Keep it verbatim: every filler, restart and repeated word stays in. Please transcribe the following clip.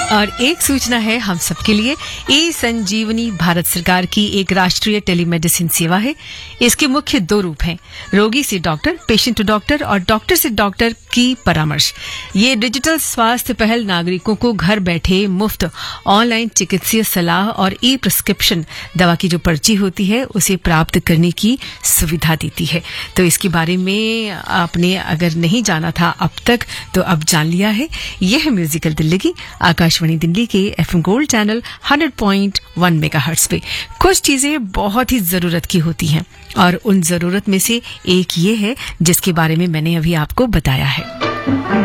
और एक सूचना है हम सबके लिए, ई संजीवनी भारत सरकार की एक राष्ट्रीय टेलीमेडिसिन सेवा है। इसके मुख्य दो रूप हैं, रोगी से डॉक्टर, पेशेंट टू डॉक्टर और डॉक्टर से डॉक्टर की परामर्श। ये डिजिटल स्वास्थ्य पहल नागरिकों को घर बैठे मुफ्त ऑनलाइन चिकित्सीय सलाह और ई प्रिस्क्रिप्शन दवा की जो पर्ची होती है उसे प्राप्त करने की सुविधा देती है। तो इसके बारे में आपने अगर नहीं जाना था अब तक तो अब जान लिया है। यह है म्यूजिकल दिल्ली की आकाशवाणी दिल्ली के FM gold channel hundred point one megahertz पे। कुछ चीजें बहुत ही जरूरत की होती हैं और उन जरूरत में से एक ये है जिसके बारे में मैंने अभी आपको बताया है।